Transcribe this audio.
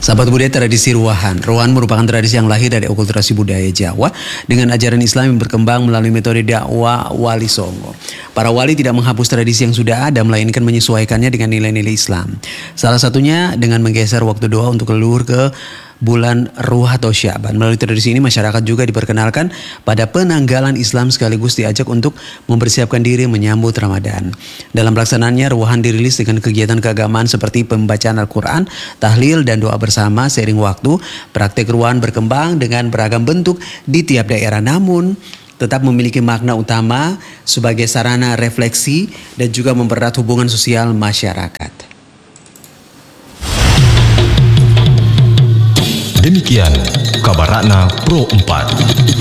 Sahabat budaya tradisi Ruahan. Ruahan merupakan tradisi yang lahir dari akulturasi budaya Jawa dengan ajaran Islam yang berkembang melalui metode dakwah Wali Songo. Para wali tidak menghapus tradisi yang sudah ada, melainkan menyesuaikannya dengan nilai-nilai Islam. Salah satunya dengan menggeser waktu doa untuk leluhur ke bulan Ruh atau Syaban. Melalui tradisi ini masyarakat juga diperkenalkan pada penanggalan Islam sekaligus diajak untuk mempersiapkan diri menyambut Ramadan. Dalam pelaksanaannya, Ruahan dirilis dengan kegiatan keagamaan seperti pembacaan Al-Quran, tahlil, dan doa bersama. Seiring waktu, praktek Ruahan berkembang dengan beragam bentuk di tiap daerah, namun tetap memiliki makna utama sebagai sarana refleksi dan juga mempererat hubungan sosial masyarakat. Demikian kabar Ratna Pro 4.